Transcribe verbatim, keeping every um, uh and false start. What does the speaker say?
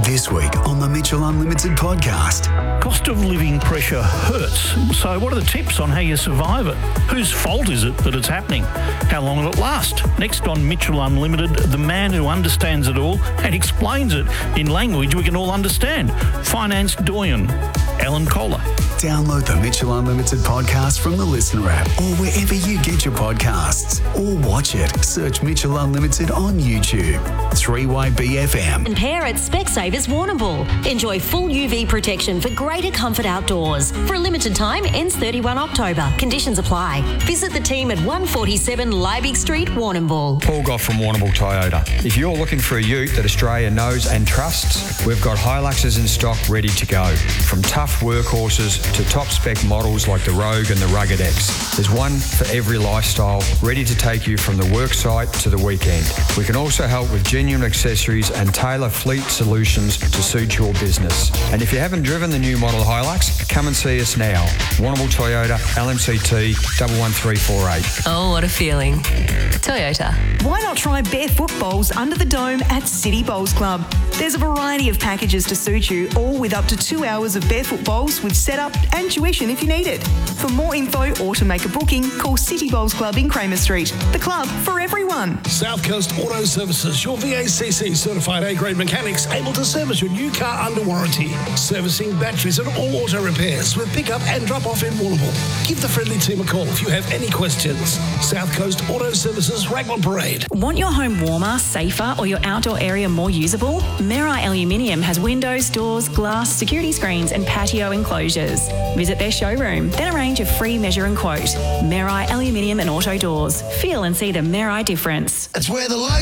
This week on the Mitchell Unlimited podcast. Cost of living pressure hurts. So what are the tips on how you survive it? Whose fault is it that it's happening? How long will it last? Next on Mitchell Unlimited, the man who understands it all and explains it in language we can all understand. Finance doyen, Alan Kohler. Download the Mitchell Unlimited podcast from the Listener app or wherever you get your podcasts. Or watch it. Search Mitchell Unlimited on YouTube. three Y B F M. And pair at Specsavers Warrnambool. Enjoy full U V protection for greater comfort outdoors. For a limited time, ends thirty-first October. Conditions apply. Visit the team at one forty-seven Liebig Street, Warrnambool. Paul Goff from Warrnambool Toyota. If you're looking for a ute that Australia knows and trusts, we've got Hiluxes in stock ready to go. From tough workhorses to top spec models like the Rogue and the Rugged X. There's one for every lifestyle, ready to take you from the work site to the weekend. We can also help with genuine accessories and tailor fleet solutions to suit your business. And if you haven't driven the new model Hilux, come and see us now. Warrnambool Toyota, L M C T one one three four eight. Oh, what a feeling. Toyota. Why not try barefoot bowls under the dome at City Bowls Club? There's a variety of packages to suit you, all with up to two hours of barefoot bowls with setup and tuition if you need it. For more info or to make a booking, call City Bowls Club in Kramer Street. The club for everyone. South Coast Auto Services, your V A C C certified A-grade mechanics able to service your new car under warranty. Servicing batteries and all auto repairs with pick-up and drop-off in Warrnambool. Give the friendly team a call if you have any questions. South Coast Auto Services, Raglan Parade. Want your home warmer, safer, or your outdoor area more usable? Merai Aluminium has windows, doors, glass, security screens, and patio enclosures. Visit their showroom, then arrange a free measure and quote. Merai Aluminium and Auto Doors. Feel and see the Merai difference. It's where the